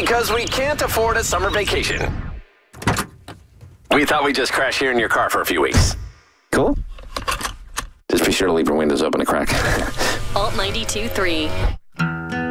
because we can't afford a summer vacation. We thought we'd just crash here in your car for a few weeks. Cool? Just be sure to leave your windows open a crack. Alt 92.3.